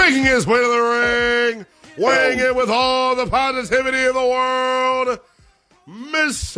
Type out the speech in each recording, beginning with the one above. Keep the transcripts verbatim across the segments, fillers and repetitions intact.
making his way to the ring, weighing in with all the positivity in the world, Mister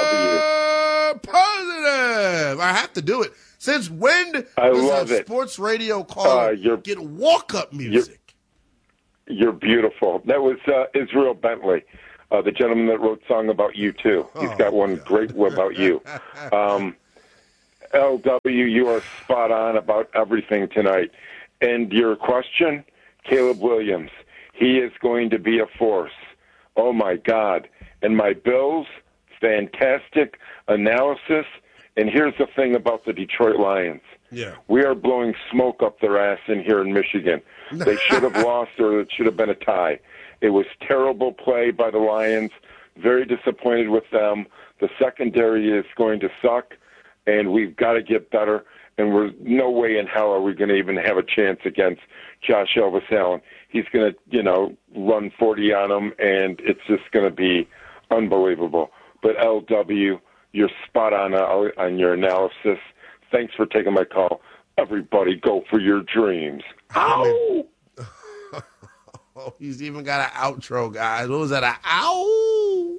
Positive. I have to do it. Since when does I love a it. sports radio caller Uh, get walk-up music? You're, you're beautiful. That was uh, Israel Bentley, uh, the gentleman that wrote Song About You, too. He's Oh, got one God. great about you. Um, L W, you are spot on about everything tonight. And your question, Caleb Williams, he is going to be a force. Oh, my God. And my Bills, fantastic analysis. And here's the thing about the Detroit Lions. Yeah. We are blowing smoke up their ass in here in Michigan. They should have lost, or it should have been a tie. It was terrible play by the Lions. Very disappointed with them. The secondary is going to suck, and we've got to get better. And we're no way in hell are we going to even have a chance against Josh Elvis Allen. He's going to, you know, run forty on them, and it's just going to be unbelievable. But L W, you're spot on uh, on your analysis. Thanks for taking my call. Everybody go for your dreams. Ow! Oh, he's even got an outro, guys. What was that, an ow?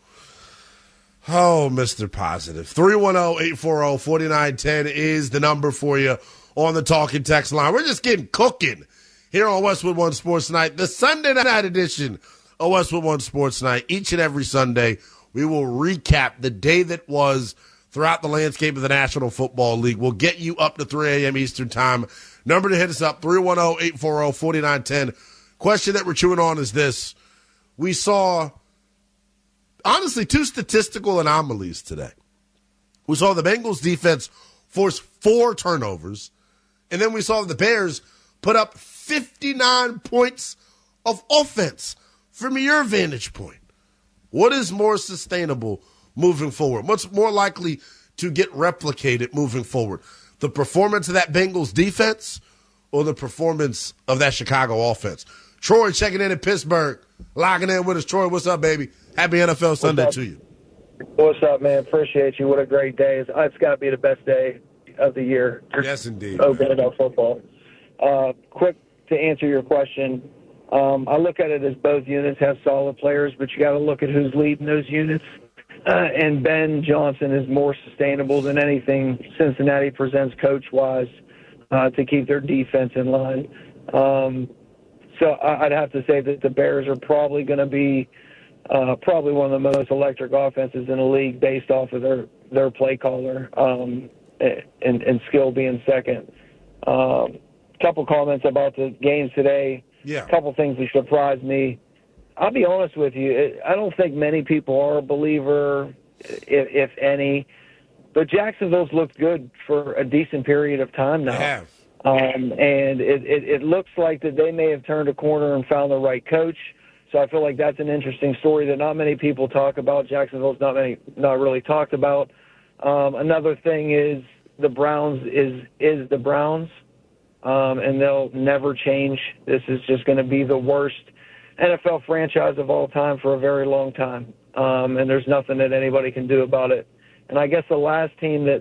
Oh, Mister Positive. three one zero, eight four zero, four nine one zero is the number for you on the talking text line. We're just getting cooking here on Westwood One Sports Night, the Sunday night edition of Westwood One Sports Night. Each and every Sunday, we will recap the day that was throughout the landscape of the National Football League. We'll get you up to three a.m. Eastern Time. Number to hit us up, three one zero, eight four zero, four nine one zero. Question that we're chewing on is this. We saw, honestly, two statistical anomalies today. We saw the Bengals defense force four turnovers, and then we saw the Bears put up fifty-nine points of offense. From your vantage point, what is more sustainable moving forward? What's more likely to get replicated moving forward? The performance of that Bengals defense or the performance of that Chicago offense? Troy checking in in Pittsburgh, logging in with us. Troy, what's up, baby? Happy N F L Sunday to you. What's up, man? Appreciate you. What a great day. It's, it's got to be the best day of the year. Yes, indeed. Oh, good about football. Uh, quick to answer your question. Um, I look at it as both units have solid players, but you got to look at who's leading those units. Uh, and Ben Johnson is more sustainable than anything Cincinnati presents coach-wise uh, to keep their defense in line. Um, so I'd have to say that the Bears are probably going to be uh, probably one of the most electric offenses in the league based off of their, their play caller um, and, and skill being second. A um, couple comments about the games today. Yeah. A couple things that surprised me. I'll be honest with you. I don't think many people are a believer, if, if any. But Jacksonville's looked good for a decent period of time now. They have. Um, and it, it, it looks like that they may have turned a corner and found the right coach. So I feel like that's an interesting story that not many people talk about. Jacksonville's not many, not really talked about. Um, another thing is the Browns is is the Browns, um, and they'll never change. This is just going to be the worst N F L franchise of all time for a very long time, um, and there's nothing that anybody can do about it. And I guess the last team that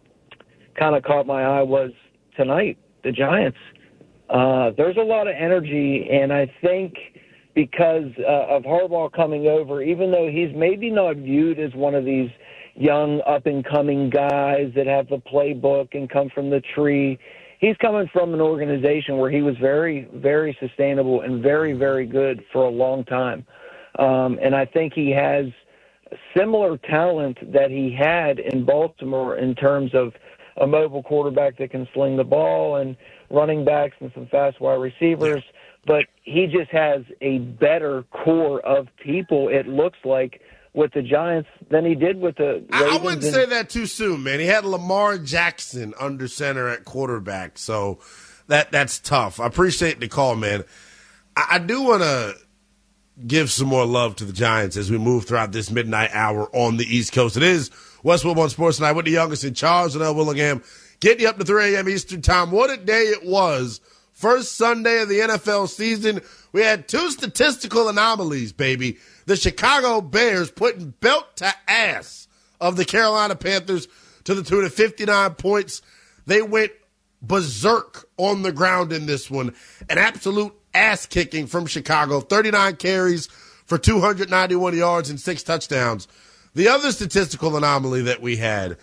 kind of caught my eye was tonight, the Giants. Uh, there's a lot of energy, and I think because uh, of Harbaugh coming over, even though he's maybe not viewed as one of these young up-and-coming guys that have the playbook and come from the tree, he's coming from an organization where he was very, very sustainable and very, very good for a long time. Um, and I think he has similar talent that he had in Baltimore in terms of a mobile quarterback that can sling the ball and running backs and some fast wide receivers. But he just has a better core of people, it looks like, with the Giants than he did with the Ravens. I wouldn't say that too soon, man. He had Lamar Jackson under center at quarterback, so that that's tough. I appreciate the call, man. I, I do want to give some more love to the Giants as we move throughout this midnight hour on the East Coast. It is Westwood One Sports Night with the youngest in Charles and L. Willingham. Getting you up to three a.m. Eastern Time. What a day it was. First Sunday of the N F L season. We had two statistical anomalies, baby. The Chicago Bears putting belt to ass of the Carolina Panthers to the tune of fifty-nine points. They went berserk on the ground in this one. An absolute ass-kicking from Chicago. thirty-nine carries for two hundred ninety-one yards and six touchdowns. The other statistical anomaly that we had,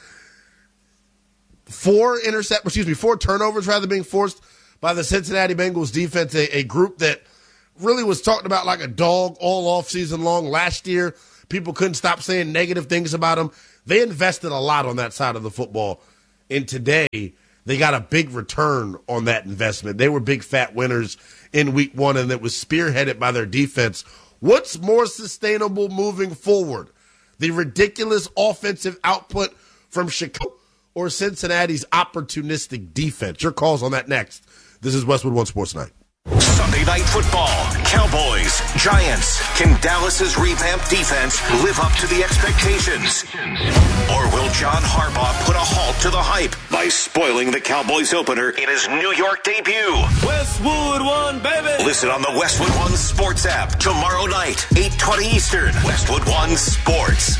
four intercept, excuse me, four turnovers rather being forced by the Cincinnati Bengals defense, a, a group that really was talked about like a dog all offseason long. Last year, people couldn't stop saying negative things about them. They invested a lot on that side of the football. And today, they got a big return on that investment. They were big fat winners in week one, and it was spearheaded by their defense. What's more sustainable moving forward? The ridiculous offensive output from Chicago or Cincinnati's opportunistic defense? Your calls on that next. This is Westwood One Sports Night. Sunday Night Football. Cowboys, Giants. Can Dallas's revamped defense live up to the expectations? Or will John Harbaugh put a halt to the hype by spoiling the Cowboys opener in his New York debut? Westwood One, baby! Listen on the Westwood One Sports app tomorrow night, eight twenty Eastern. Westwood One Sports.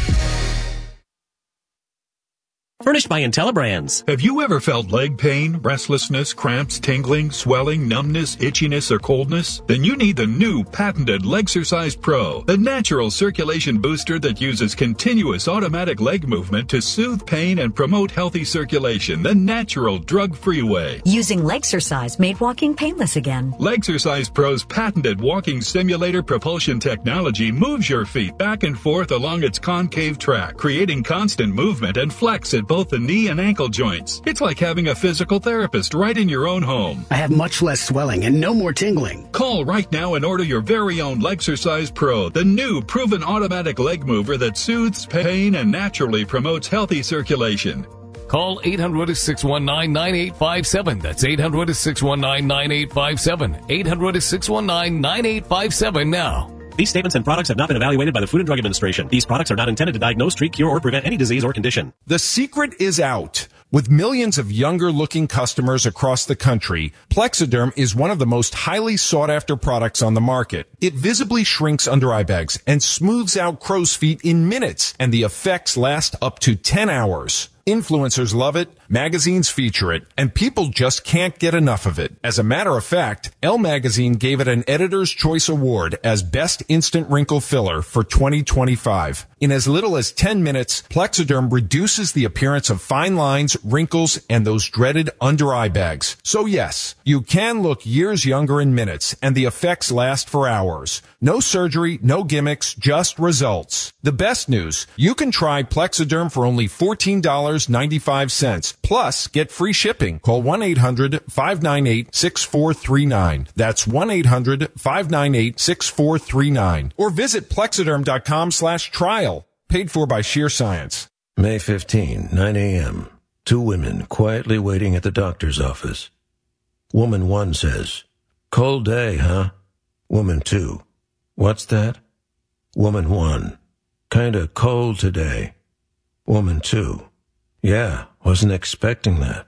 Furnished by IntelliBrands. Have you ever felt leg pain, restlessness, cramps, tingling, swelling, numbness, itchiness, or coldness? Then you need the new patented Legsercise Pro, the natural circulation booster that uses continuous automatic leg movement to soothe pain and promote healthy circulation the natural drug-free way. Using Legsercise made walking painless again. Legsercise Pro's patented walking simulator propulsion technology moves your feet back and forth along its concave track, creating constant movement and flex at both the knee and ankle joints. It's like having a physical therapist right in your own home. I have much less swelling and no more tingling. Call right now and order your very own Legsercise Pro, the new proven automatic leg mover that soothes pain and naturally promotes healthy circulation. Call eight hundred, six one nine, nine eight five seven. That's eight hundred, six one nine, nine eight five seven. eight hundred, six one nine, nine eight five seven now. These statements and products have not been evaluated by the Food and Drug Administration. These products are not intended to diagnose, treat, cure, or prevent any disease or condition. The secret is out. With millions of younger-looking customers across the country, Plexiderm is one of the most highly sought-after products on the market. It visibly shrinks under-eye bags and smooths out crow's feet in minutes, and the effects last up to ten hours. Influencers love it, magazines feature it, and people just can't get enough of it. As a matter of fact, Elle Magazine gave it an Editor's Choice Award as Best Instant Wrinkle Filler for twenty twenty-five. In as little as ten minutes, Plexiderm reduces the appearance of fine lines, wrinkles, and those dreaded under-eye bags. So yes, you can look years younger in minutes, and the effects last for hours. No surgery, no gimmicks, just results. The best news, you can try Plexiderm for only fourteen dollars and ninety-five cents. Plus, get free shipping. Call one eight hundred, five nine eight, six four three nine. That's one eight hundred, five nine eight, six four three nine. Or visit plexiderm.com slash trial. Paid for by Sheer Science. May fifteenth, nine a.m. Two women quietly waiting at the doctor's office. Woman one says, "Cold day, huh?" Woman two, "What's that?" Woman one, "Kinda cold today." Woman two, "Yeah, wasn't expecting that."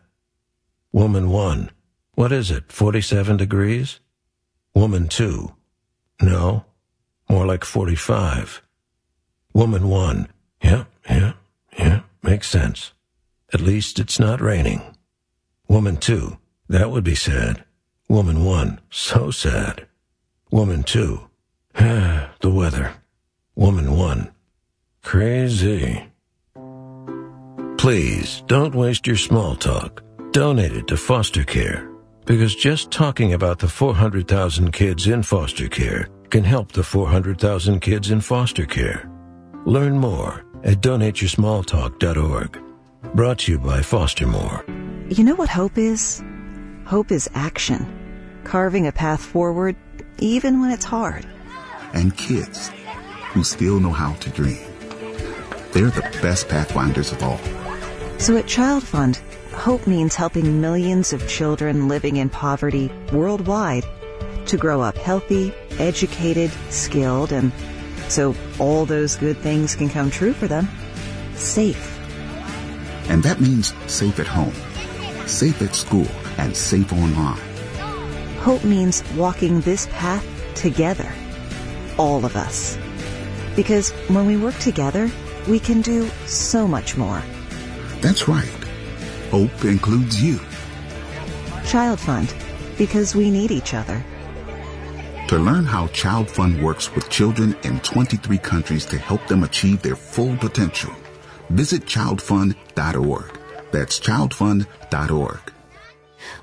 Woman one, "What is it, forty-seven degrees?" Woman two, "No, more like forty-five." Woman one, "Yeah, yeah, yeah, makes sense. At least it's not raining." Woman two, "That would be sad." Woman one, "So sad." Woman two, "The weather." Woman one, "Crazy." Please, don't waste your small talk. Donate it to foster care. Because just talking about the four hundred thousand kids in foster care can help the four hundred thousand kids in foster care. Learn more at donate your small talk dot org. Brought to you by Foster More. You know what hope is? Hope is action. Carving a path forward, even when it's hard. And kids who still know how to dream. They're the best pathfinders of all. So at Child Fund, hope means helping millions of children living in poverty worldwide to grow up healthy, educated, skilled, and so all those good things can come true for them. Safe. And that means safe at home, safe at school, and safe online. Hope means walking this path together. All of us. Because when we work together, we can do so much more. That's right. Hope includes you. Child Fund, because we need each other. To learn how Child Fund works with children in twenty-three countries to help them achieve their full potential, visit child fund dot org. That's child fund dot org.